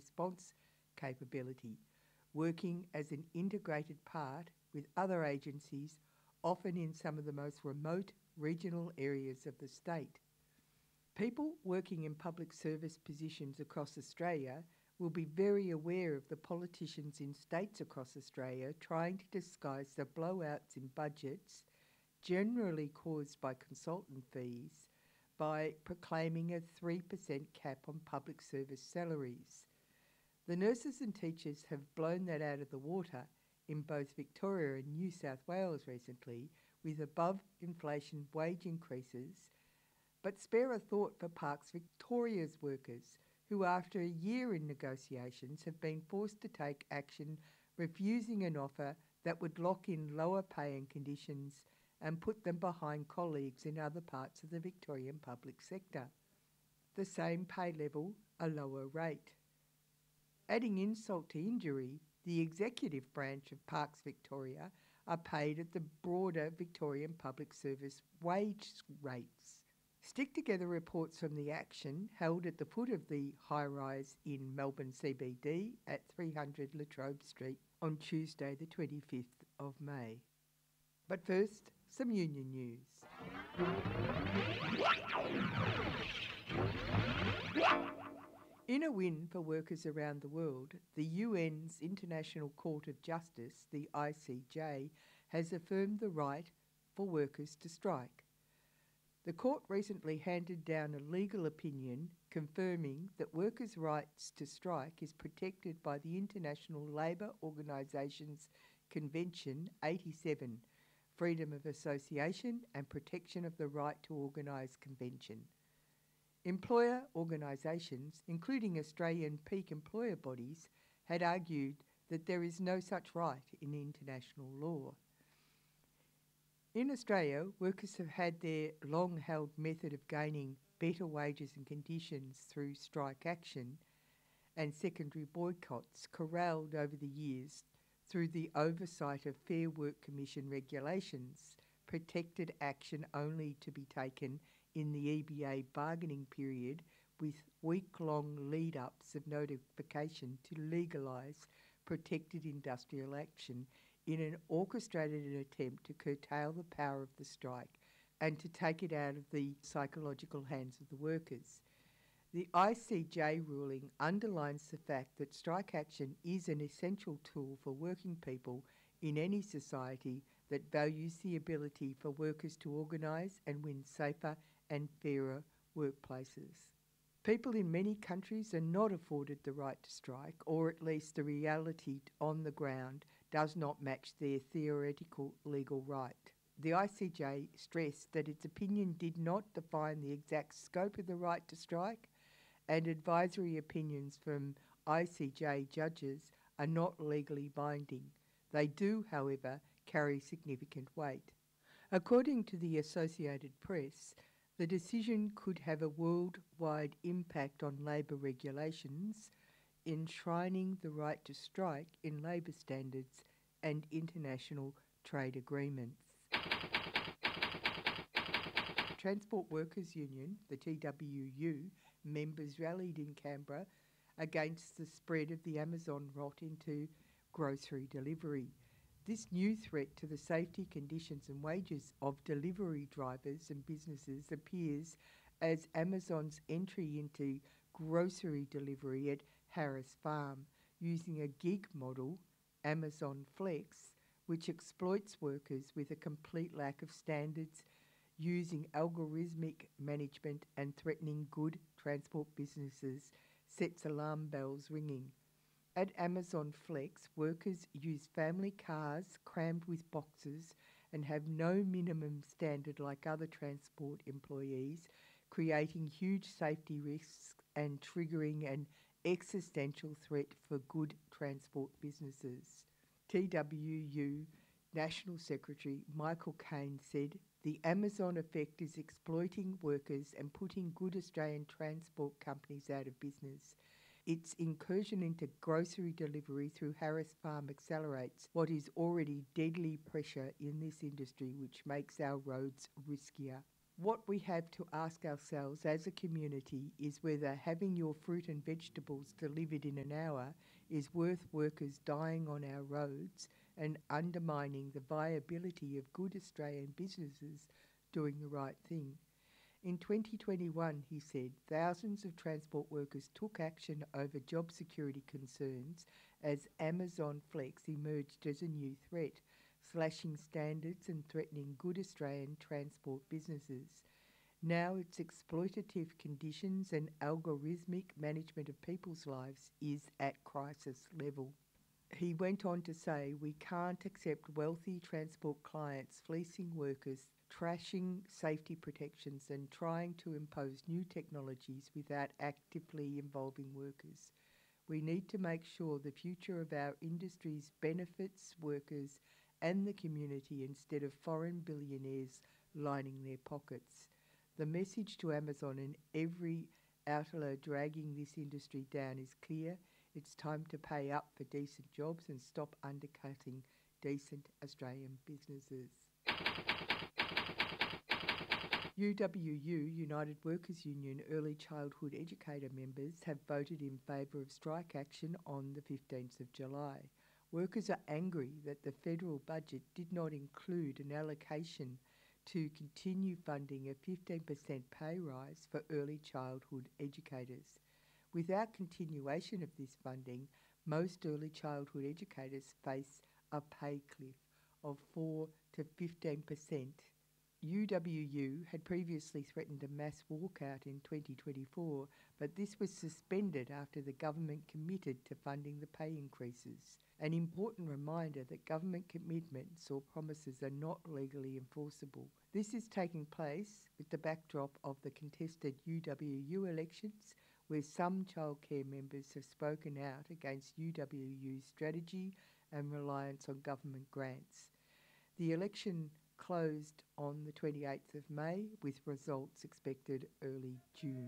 response capability, working as an integrated part with other agencies, often in some of the most remote regional areas of the state. People working in public service positions across Australia will be very aware of the politicians in states across Australia trying to disguise the blowouts in budgets, generally caused by consultant fees, by proclaiming a 3% cap on public service salaries. The nurses and teachers have blown that out of the water in both Victoria and New South Wales recently, with above-inflation wage increases, but spare a thought for Parks Victoria's workers, who after a year in negotiations have been forced to take action, refusing an offer that would lock in lower pay and conditions and put them behind colleagues in other parts of the Victorian public sector. The same pay level, a lower rate. Adding insult to injury, the executive branch of Parks Victoria are paid at the broader Victorian public service wage rates. Stick together reports from the action held at the foot of the high-rise in Melbourne CBD at 300 La Trobe Street on Tuesday the 25th of May. But first, some union news. In a win for workers around the world, the UN's International Court of Justice, the ICJ, has affirmed the right for workers to strike. The court recently handed down a legal opinion confirming that workers' rights to strike is protected by the International Labour Organisation's Convention 87, Freedom of Association and Protection of the Right to Organise Convention. Employer organisations, including Australian peak employer bodies, had argued that there is no such right in international law. In Australia, workers have had their long-held method of gaining better wages and conditions through strike action and secondary boycotts corralled over the years through the oversight of Fair Work Commission regulations, protected action only to be taken in the EBA bargaining period with week-long lead-ups of notification to legalise protected industrial action in an orchestrated attempt to curtail the power of the strike and to take it out of the psychological hands of the workers. The ICJ ruling underlines the fact that strike action is an essential tool for working people in any society that values the ability for workers to organise and win safer and fairer workplaces. People in many countries are not afforded the right to strike, or at least the reality on the ground does not match their theoretical legal right. The ICJ stressed that its opinion did not define the exact scope of the right to strike, and advisory opinions from ICJ judges are not legally binding. They do, however, carry significant weight. According to the Associated Press, the decision could have a worldwide impact on labour regulations, enshrining the right to strike in labour standards and international trade agreements. Transport Workers Union, the TWU, members rallied in Canberra against the spread of the Amazon rot into grocery delivery. This new threat to the safety, conditions and wages of delivery drivers and businesses appears as Amazon's entry into grocery delivery at Harris Farm, using a gig model, Amazon Flex, which exploits workers with a complete lack of standards, using algorithmic management and threatening good transport businesses, sets alarm bells ringing. At Amazon Flex, workers use family cars crammed with boxes and have no minimum standard like other transport employees, creating huge safety risks and triggering an existential threat for good transport businesses. TWU National Secretary Michael Caine said, "The Amazon effect is exploiting workers and putting good Australian transport companies out of business. Its incursion into grocery delivery through Harris Farm accelerates what is already deadly pressure in this industry, which makes our roads riskier." What we have to ask ourselves as a community is whether having your fruit and vegetables delivered in an hour is worth workers dying on our roads and undermining the viability of good Australian businesses doing the right thing. In 2021, he said, thousands of transport workers took action over job security concerns as Amazon Flex emerged as a new threat, slashing standards and threatening good Australian transport businesses. Now its exploitative conditions and algorithmic management of people's lives is at crisis level. He went on to say, we can't accept wealthy transport clients fleecing workers, trashing safety protections and trying to impose new technologies without actively involving workers. We need to make sure the future of our industries benefits workers and the community instead of foreign billionaires lining their pockets. The message to Amazon and every outlier dragging this industry down is clear. It's time to pay up for decent jobs and stop undercutting decent Australian businesses. UWU, United Workers Union Early Childhood Educator members have voted in favour of strike action on the 15th of July. Workers are angry that the federal budget did not include an allocation to continue funding a 15% pay rise for early childhood educators. Without continuation of this funding, most early childhood educators face a pay cliff of 4 to 15%. UWU had previously threatened a mass walkout in 2024, but this was suspended after the government committed to funding the pay increases. An important reminder that government commitments or promises are not legally enforceable. This is taking place with the backdrop of the contested UWU elections, where some childcare members have spoken out against UWU's strategy and reliance on government grants. The election closed on the 28th of May, with results expected early June.